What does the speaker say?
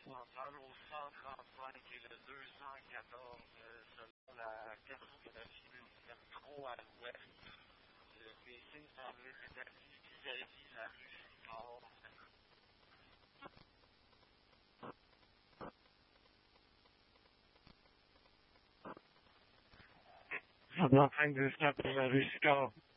centrale au 135 et le 214 selon la cartographie numéro 3 à l'ouest. Le pacing semble être établi vis-à-vis la rue Sicard. On est en train de stopper la rue Sicard.